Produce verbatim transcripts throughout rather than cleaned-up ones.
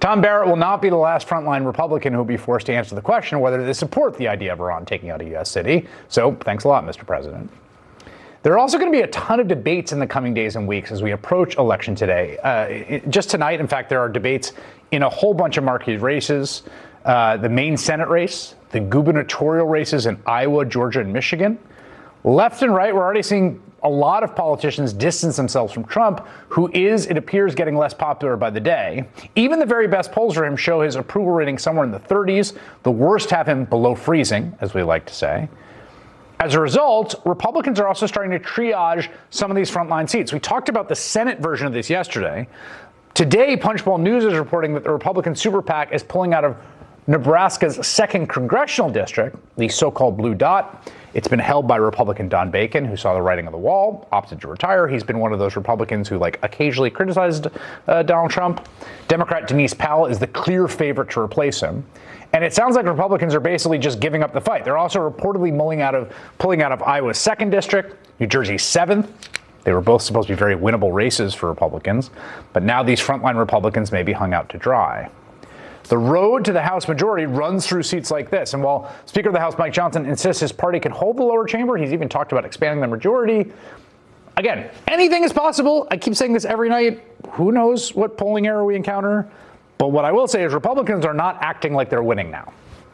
Tom Barrett will not be the last frontline Republican who will be forced to answer the question whether they support the idea of Iran taking out a U S city. So thanks a lot, Mister President. There are also going to be a ton of debates in the coming days and weeks as we approach election today. Uh, it, just tonight, in fact, there are debates in a whole bunch of marquee races. Uh, the main Senate race, the gubernatorial races in Iowa, Georgia, and Michigan. Left and right, we're already seeing a lot of politicians distance themselves from Trump, who is, it appears, getting less popular by the day. Even the very best polls for him show his approval rating somewhere in the thirties. The worst have him below freezing, as we like to say. As a result, Republicans are also starting to triage some of these frontline seats. We talked about the Senate version of this yesterday. Today, Punchbowl News is reporting that the Republican Super PAC is pulling out of Nebraska's second congressional district, the so-called Blue Dot. It's been held by Republican Don Bacon, who saw the writing on the wall, opted to retire. He's been one of those Republicans who, like, occasionally criticized uh, Donald Trump. Democrat Denise Powell is the clear favorite to replace him. And it sounds like Republicans are basically just giving up the fight. They're also reportedly mulling out of, pulling out of Iowa's second district, New Jersey's seventh. They were both supposed to be very winnable races for Republicans. But now these frontline Republicans may be hung out to dry. The road to the House majority runs through seats like this. And while Speaker of the House Mike Johnson insists his party can hold the lower chamber, he's even talked about expanding the majority. Again, anything is possible. I keep saying this every night. Who knows what polling error we encounter? But what I will say is Republicans are not acting like they're winning now.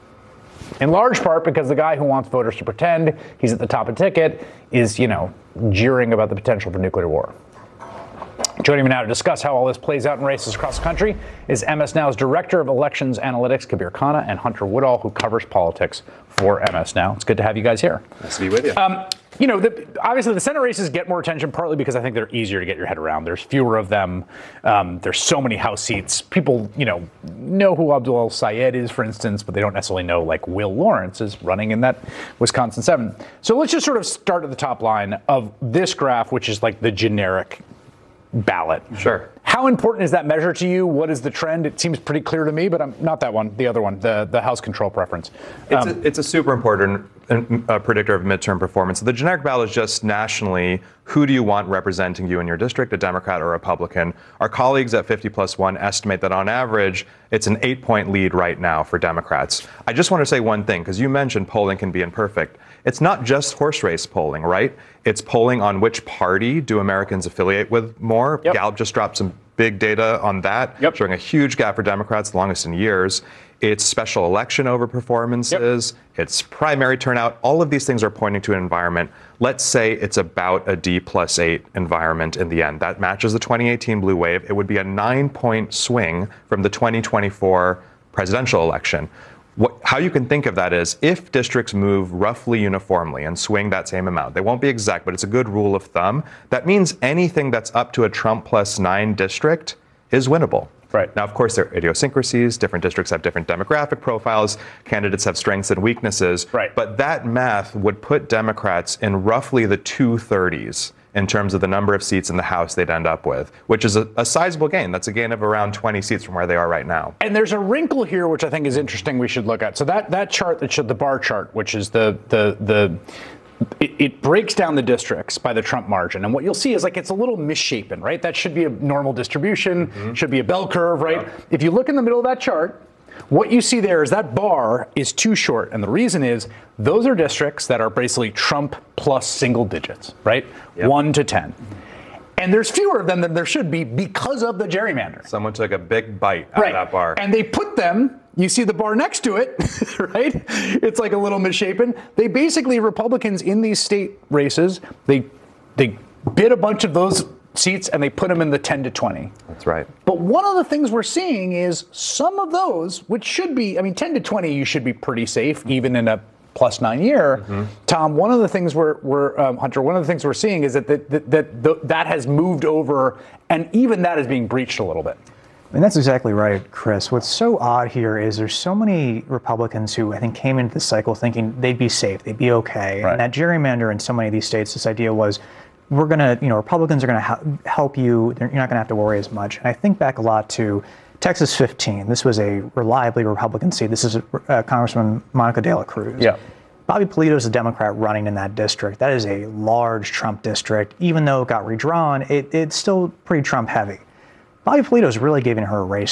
In large part because the guy who wants voters to pretend he's at the top of the ticket is, you know, jeering about the potential for nuclear war. Joining me now to discuss how all this plays out in races across the country is M S Now's Director of Elections Analytics, Kabir Khanna, and Hunter Woodall, who covers politics for M S Now. It's good to have you guys here. Nice to be with you. Um, you know, the, obviously the Senate races get more attention partly because I think they're easier to get your head around. There's fewer of them. Um, there's so many House seats. People, you know, know who Abdul El-Sayed is, for instance, but they don't necessarily know, like, Will Lawrence is running in that Wisconsin seven. So let's just sort of start at the top line of this graph, which is like the generic ballot. Sure. How important is that measure to you? What is the trend? It seems pretty clear to me, but I'm not that one. The other one, the, the House control preference. It's, Um, a, it's a super important uh, predictor of midterm performance. The generic ballot is just nationally, who do you want representing you in your district, a Democrat or a Republican? Our colleagues at fifty plus one estimate that on average, it's an eight point lead right now for Democrats. I just want to say one thing, because you mentioned polling can be imperfect. It's not just horse race polling, right? It's polling on which party do Americans affiliate with more. Yep. Gallup just dropped some big data on that, yep. showing a huge gap for Democrats, the longest in years. It's special election over performances. Yep. It's primary turnout. All of these things are pointing to an environment. Let's say it's about a D plus eight environment in the end. That matches the twenty eighteen blue wave. It would be a nine point swing from the twenty twenty-four presidential election. What, how you can think of that is if districts move roughly uniformly and swing that same amount, they won't be exact, but it's a good rule of thumb. That means anything that's up to a Trump plus nine district is winnable. Right. Now, of course, there are idiosyncrasies. Different districts have different demographic profiles. Candidates have strengths and weaknesses. Right. But that math would put Democrats in roughly the two thirties in terms of the number of seats in the House they'd end up with, which is a, a sizable gain. That's a gain of around twenty seats from where they are right now. And there's a wrinkle here, which I think is interesting we should look at. So that, that chart that showed the bar chart, which is the, the, the it, it breaks down the districts by the Trump margin. And what you'll see is, like, it's a little misshapen, right? That should be a normal distribution, mm-hmm. should be a bell curve, right? Yeah. If you look in the middle of that chart, what you see there is that bar is too short. And the reason is those are districts that are basically Trump plus single digits, right? Yep. one to ten. And there's fewer of them than there should be because of the gerrymander. Someone took a big bite out right. of that bar. And they put them, you see the bar next to it, right? It's like a little misshapen. They basically, Republicans in these state races, they they bid a bunch of those seats and they put them in the ten to twenty. That's right. But one of the things we're seeing is some of those, which should be, I mean, ten to twenty, you should be pretty safe, even in a plus nine year. Mm-hmm. Tom, one of the things we're, we're um, Hunter, one of the things we're seeing is that that, that, that that that has moved over, and even that is being breached a little bit. And that's exactly right, Chris. What's so odd here is there's so many Republicans who I think came into the cycle thinking they'd be safe, they'd be okay. Right. And that gerrymander in so many of these states, this idea was, we're going to, you know, Republicans are going to help you. You're not going to have to worry as much. And I think back a lot to Texas fifteen. This was a reliably Republican seat. This is uh, Congresswoman Monica De La Cruz. Yeah. Bobby Polito is a Democrat running in that district. That is a large Trump district. Even though it got redrawn, it, it's still pretty Trump heavy. Bobby Polito is really giving her a race